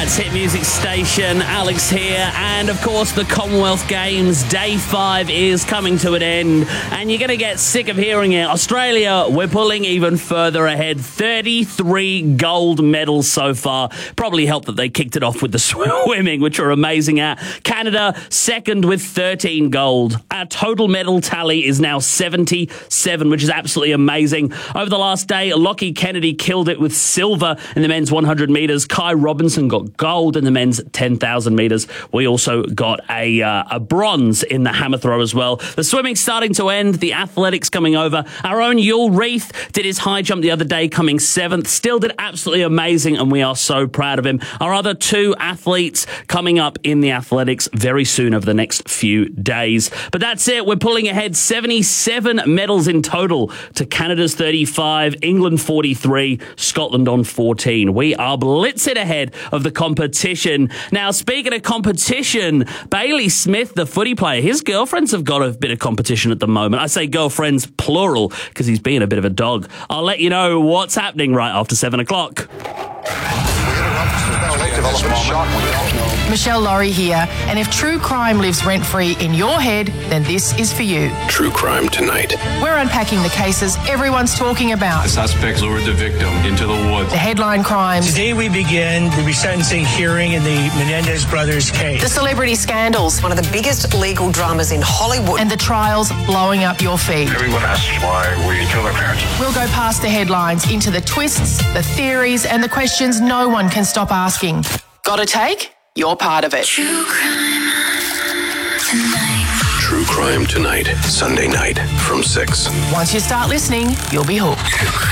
Ballarat's hit music station. Alex here. And, of course, the Commonwealth Games Day 5 is coming to an end. And you're going to get sick of hearing it. Australia, we're pulling even further ahead. 33 gold medals so far. Probably helped that they kicked it off with the swimming, which we're amazing at. Canada, second with 13 gold. Our total medal tally is now 77, which is absolutely amazing. Over the last day, Lockie Kennedy killed it with silver in the men's 100 metres. Kai Robinson got gold in the men's 10,000 metres. We also got a bronze in the hammer throw as well. The swimming's starting to end. The athletics coming over. Our own Yul Reith did his high jump the other day, coming 7th. Still did absolutely amazing, and we are so proud of him. Our other two athletes coming up in the athletics very soon over the next few days. But that's it. We're pulling ahead 77 medals in total to Canada's 35, England 43, Scotland on 14. We are blitzing ahead of the competition. Now, speaking of competition, Bailey Smith, the footy player, his girlfriends have got a bit of competition at the moment. I say girlfriends plural because he's being a bit of a dog. I'll let you know what's happening right after 7 o'clock. Michelle Laurie here, and if true crime lives rent-free in your head, then this is for you. True Crime Tonight. We're unpacking the cases everyone's talking about. The suspects lured the victim into the woods. The headline crimes. Today we begin the resentencing hearing in the Menendez brothers case. The celebrity scandals. One of the biggest legal dramas in Hollywood. And the trials blowing up your feed. Everyone asks why we kill their parents. We'll go past the headlines into the twists, the theories, and the questions no one can stop asking. Got a take? You're part of it. True Crime Tonight. Sunday night from 6. Once you start listening, you'll be hooked.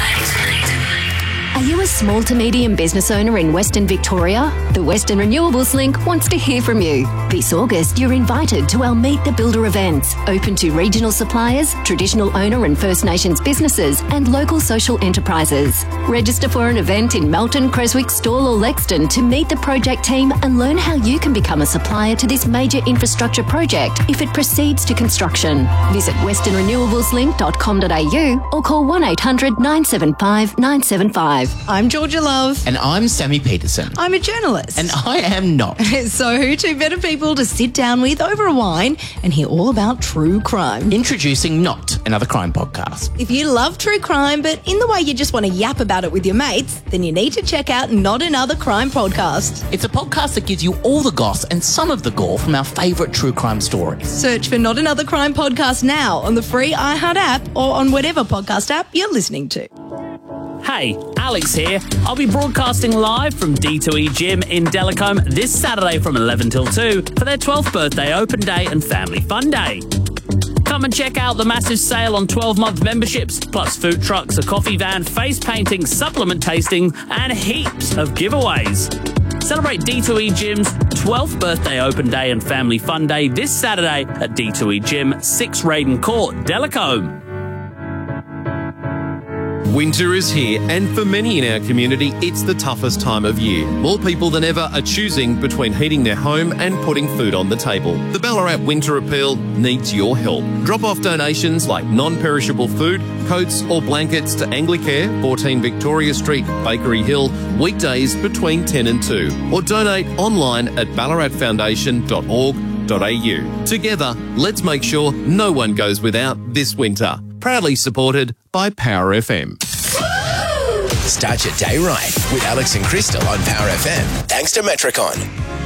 Are you a small to medium business owner in Western Victoria? The Western Renewables Link wants to hear from you. This August, you're invited to our Meet the Builder events, open to regional suppliers, traditional owner and First Nations businesses, and local social enterprises. Register for an event in Melton, Creswick, Stawell or Lexington to meet the project team and learn how you can become a supplier to this major infrastructure project if it proceeds to construction. Visit westernrenewablesLink.com.au or call 1800 975 975. I'm Georgia Love. And I'm Sammy Peterson. I'm a journalist. And I am not. So who two better people to sit down with over a wine and hear all about true crime? Introducing Not, another crime podcast. If you love true crime, but in the way you just want to yap about it with your mates, then you need to check out Not Another Crime Podcast. It's a podcast that gives you all the goss and some of the gore from our favourite true crime stories. Search for Not Another Crime Podcast now on the free iHeart app or on whatever podcast app you're listening to. Hey, Alex here. I'll be broadcasting live from D2E Gym in Delacombe this Saturday from 11 till 2 for their 12th birthday open day and family fun day. Come and check out the massive sale on 12-month memberships, plus food trucks, a coffee van, face painting, supplement tasting, and heaps of giveaways. Celebrate D2E Gym's 12th birthday open day and family fun day this Saturday at D2E Gym, 6 Raiden Court, Delacombe. Winter is here, and for many in our community, it's the toughest time of year. More people than ever are choosing between heating their home and putting food on the table. The Ballarat Winter Appeal needs your help. Drop off donations like non-perishable food, coats or blankets to Anglicare, 14 Victoria Street, Bakery Hill, weekdays between 10 and 2. Or donate online at ballaratfoundation.org.au. Together, let's make sure no one goes without this winter. Proudly supported by Power FM. Start your day right with Alex and Crystal on Power FM. Thanks to Metricon.